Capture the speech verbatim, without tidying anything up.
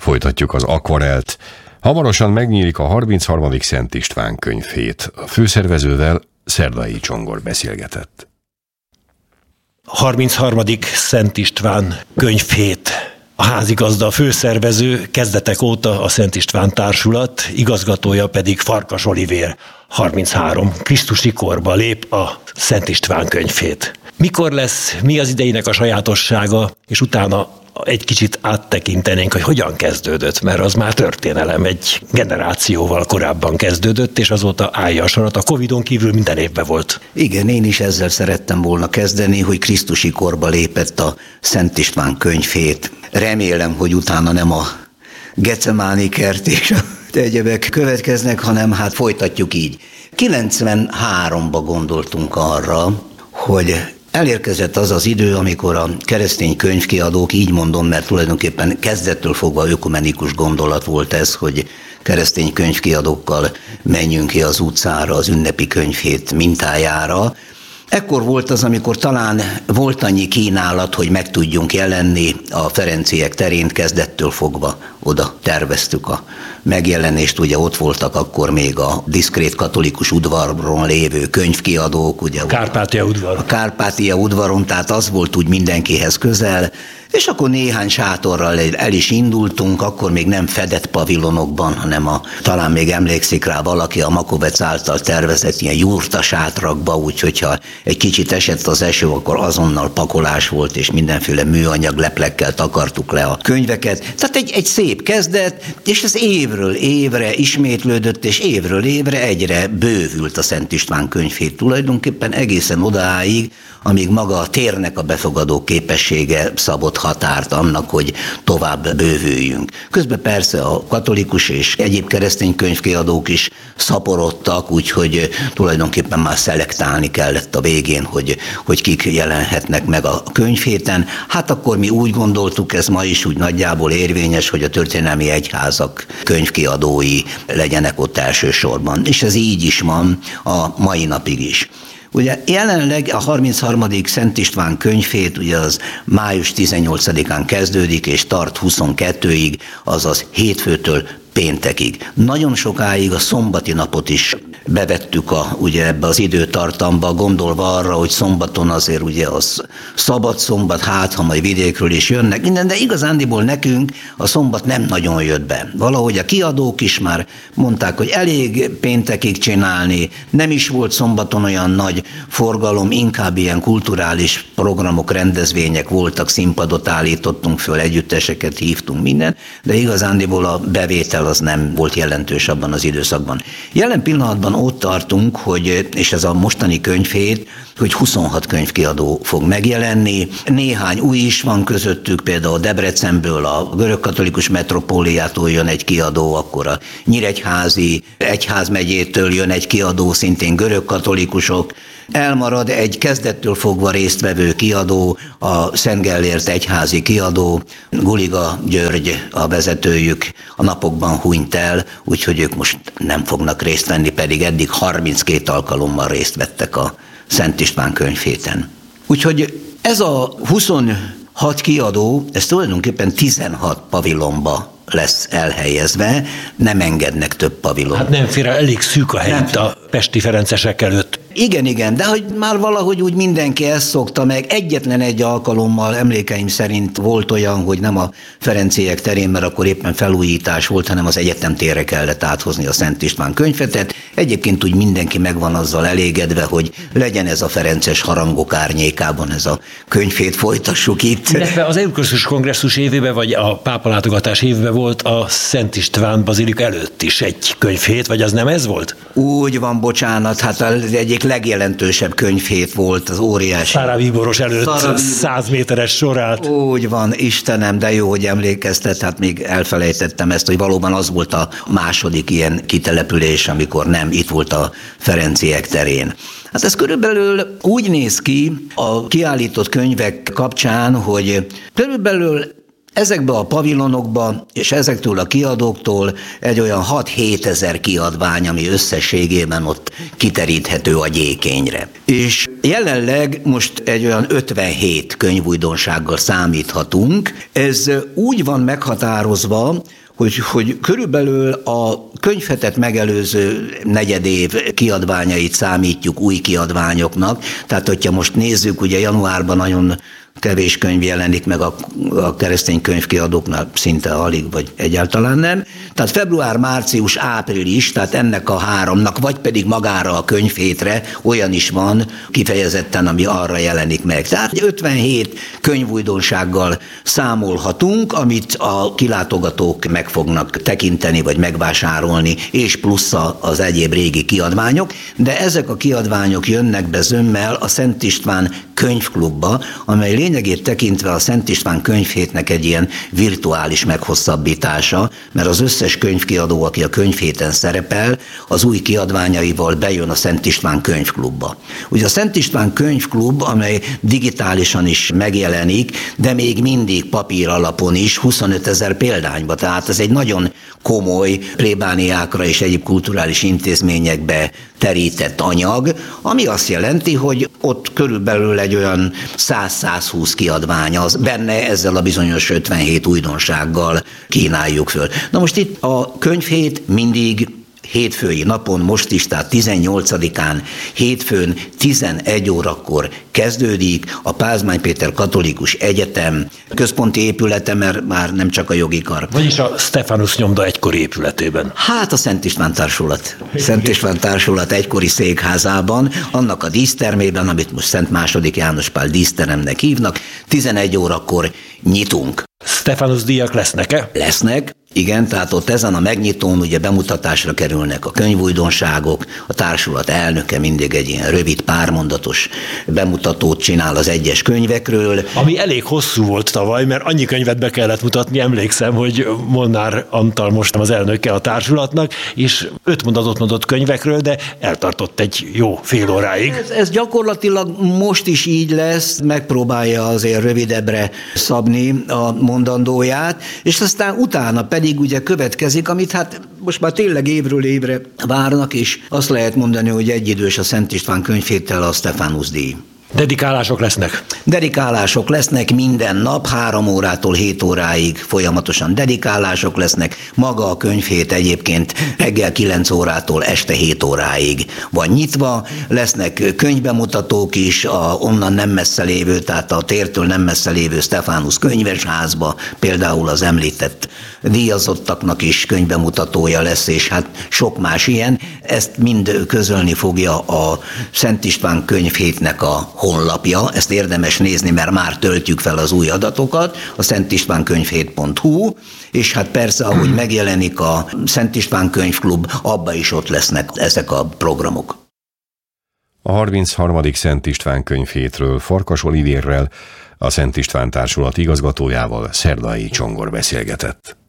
Folytatjuk az akvarelt. Hamarosan megnyílik a harmincharmadik Szent István könyvhét. A főszervezővel Szerdai Csongor beszélgetett. harmincharmadik Szent István könyvhét. A házigazda, a főszervező, kezdetek óta a Szent István Társulat, igazgatója pedig Farkas Olivér. harminchárom Krisztusi korba lép a Szent István könyvhét. Mikor lesz, mi az idejének a sajátossága, és utána egy kicsit áttekintenénk, hogy hogyan kezdődött, mert az már történelem, egy generációval korábban kezdődött, és azóta állja a sorat. A Covidon kívül minden évben volt. Igen, én is ezzel szerettem volna kezdeni, hogy krisztusi korba lépett a Szent István könyvhét. Remélem, hogy utána nem a Gecemáni kert és a egyebek következnek, hanem hát folytatjuk így. kilencvenháromba gondoltunk arra, hogy elérkezett az az idő, amikor a keresztény könyvkiadók, így mondom, mert tulajdonképpen kezdettől fogva ökumenikus gondolat volt ez, hogy keresztény könyvkiadókkal menjünk ki az utcára az ünnepi könyvhét mintájára. Ekkor volt az, amikor talán volt annyi kínálat, hogy meg tudjunk jelenni a Ferenciek terén, kezdettől fogva oda terveztük a megjelenést, ugye ott voltak akkor még a diszkrét katolikus udvaron lévő könyvkiadók, ugye Kárpátia udvar. A Kárpátia udvaron, tehát az volt úgy mindenkihez közel, és akkor néhány sátorral el is indultunk, akkor még nem fedett pavilonokban, hanem a, talán még emlékszik rá valaki, a Makovec által tervezett ilyen jurta sátrakba, úgyhogy ha egy kicsit esett az eső, akkor azonnal pakolás volt, és mindenféle műanyag leplekkel takartuk le a könyveket. Tehát egy, egy szép kezdet, és ez évről évre ismétlődött, és évről évre egyre bővült a Szent István könyvhét tulajdonképpen egészen odáig, amíg maga a térnek a befogadó képessége szabott határt annak, hogy tovább bővüljünk. Közben persze a katolikus és egyéb keresztény könyvkiadók is szaporodtak, úgyhogy tulajdonképpen már szelektálni kellett a végén, hogy, hogy kik jelenhetnek meg a könyvhéten. Hát akkor mi úgy gondoltuk, ez ma is úgy nagyjából érvényes, hogy a történelmi egyházak könyvkiadói legyenek ott elsősorban. És ez így is van a mai napig is. Ugye jelenleg a harmincharmadik Szent István könyvhét, ugye az május tizennyolcadikán kezdődik, és tart huszonkettőig, azaz hétfőtől péntekig. Nagyon sokáig a szombati napot is bevettük a, ugye ebbe az időtartamba, gondolva arra, hogy szombaton azért ugye az szabad szombat, hát ha majd vidékről is jönnek, minden, de igazándiból nekünk a szombat nem nagyon jött be. Valahogy a kiadók is már mondták, hogy elég péntekig csinálni, nem is volt szombaton olyan nagy forgalom, inkább ilyen kulturális programok, rendezvények voltak, színpadot állítottunk föl, együtteseket hívtunk, minden, de igazándiból a bevétel az nem volt jelentős abban az időszakban. Jelen pillanatban ott tartunk, hogy, és ez a mostani könyvhét, hogy huszonhat könyvkiadó fog megjelenni. Néhány új is van közöttük, például Debrecenből, a görögkatolikus metropóliától jön egy kiadó, akkor a Nyíregyházi egyházmegyétől jön egy kiadó, szintén görögkatolikusok. Elmarad egy kezdettől fogva résztvevő kiadó, a Szent Gellért egyházi kiadó, Guliga György a vezetőjük, a napokban hunyt el, úgyhogy ők most nem fognak részt venni, pedig eddig harminckét alkalommal részt vettek a Szent István könyvhéten. Úgyhogy ez a huszonhat kiadó, ez tulajdonképpen tizenhat pavilonba lesz elhelyezve, nem engednek több pavilon. Hát nem fér, elég szűk a hely itt a pesti ferencesek előtt. Igen, igen, de hogy már valahogy úgy mindenki ezt szokta meg. Egyetlen egy alkalommal emlékeim szerint volt olyan, hogy nem a Ferenciek terén, mert akkor éppen felújítás volt, hanem az egyetem térre kellett áthozni a Szent István könyvhetet. Egyébként úgy mindenki megvan azzal elégedve, hogy legyen ez a ferences harangok árnyékában, ez a könyvhét folytassuk itt. Illetve az Eukrarisztus kongresszus évében, vagy a pápalátogatás évében volt a Szent István bazilika előtt is egy könyvhét, vagy az nem ez volt? Úgy van, bocsánat, hát az egyik legjelentősebb könyvhét volt, az óriási. Száravíboros előtt száz méteres sorát. Úgy van, Istenem, de jó, hogy emlékeztet, hát még elfelejtettem ezt, hogy valóban az volt a második ilyen kitelepülés, amikor nem, itt volt a Ferenciek terén. Hát ez körülbelül úgy néz ki a kiállított könyvek kapcsán, hogy körülbelül ezekbe a pavilonokba és ezektől a kiadóktól egy olyan hat-hét ezer kiadvány, ami összességében ott kiteríthető a gyékényre. És jelenleg most egy olyan ötvenhét könyvújdonsággal számíthatunk. Ez úgy van meghatározva, hogy, hogy körülbelül a könyvhetet megelőző negyedév kiadványait számítjuk új kiadványoknak. Tehát, hogyha most nézzük, ugye januárban nagyon kevés könyv jelenik meg a, a keresztény könyvkiadóknál, szinte alig, vagy egyáltalán nem. Tehát február, március, április, tehát ennek a háromnak, vagy pedig magára a könyvhétre olyan is van kifejezetten, ami arra jelenik meg. Tehát ötvenhét könyvújdonsággal számolhatunk, amit a kilátogatók meg fognak tekinteni, vagy megvásárolni, és plusz az egyéb régi kiadványok, de ezek a kiadványok jönnek be zömmel a Szent István könyvklubba, amely lényegét tekintve a Szent István könyvhétnek egy ilyen virtuális meghosszabbítása, mert az összes könyvkiadó, aki a könyvhéten szerepel, az új kiadványaival bejön a Szent István könyvklubba. Ugye a Szent István könyvklub, amely digitálisan is megjelenik, de még mindig papír alapon is, huszonöt ezer példányba, tehát ez egy nagyon komoly plébániákra és egyéb kulturális intézményekbe terített anyag, ami azt jelenti, hogy ott körülbelül egy olyan száz-százhúsz kiadvány az benne, ezzel a bizonyos ötvenhét újdonsággal kínáljuk föl. Na most itt a könyvhét mindig hétfői napon, most is, tehát tizennyolcadikán, hétfőn tizenegy órakor kezdődik a Pázmány Péter Katolikus Egyetem központi épülete, mert már nem csak a jogi kar. Vagyis a Stephanus nyomda egykori épületében. Hát a Szent István Társulat. Szent István Társulat egykori székházában, annak a dísztermében, amit most Szent második János Pál díszteremnek hívnak, tizenegy órakor nyitunk. Stephanus díjak lesznek-e? Lesznek. Igen, tehát ott ezen a megnyitón ugye bemutatásra kerülnek a könyvújdonságok, a társulat elnöke mindig egy ilyen rövid pármondatos bemutatót csinál az egyes könyvekről. Ami elég hosszú volt tavaly, mert annyi könyvet be kellett mutatni, emlékszem, hogy Molnár Antal most az elnöke a társulatnak, és öt mondatot mondott könyvekről, de eltartott egy jó fél óráig. Ez, ez gyakorlatilag most is így lesz, megpróbálja azért rövidebbre szabni a mondandóját, és aztán utána pedig ugye következik, amit hát most már tényleg évről évre várnak, és azt lehet mondani, hogy egyidős a Szent István könyvhéttel a Stephanus díj. Dedikálások lesznek? Dedikálások lesznek minden nap, három órától hét óráig folyamatosan dedikálások lesznek. Maga a könyvhét egyébként reggel kilenc órától este hét óráig van nyitva. Lesznek könyvbemutatók is, a onnan nem messze lévő, tehát a tértől nem messze lévő Stephanus könyvesházba, például az említett díjazottaknak is könyvbemutatója lesz, és hát sok más ilyen. Ezt mind közölni fogja a Szent István könyvhétnek a honlapja, ezt érdemes nézni, mert már töltjük fel az új adatokat, a szentistvánkönyvhét pont hu, és hát persze, ahogy megjelenik a Szent István könyvklub, abba is ott lesznek ezek a programok. A harmincharmadik Szent István könyvhétről Farkas Olivérrel, a Szent István Társulat igazgatójával Szerdai Csongor beszélgetett.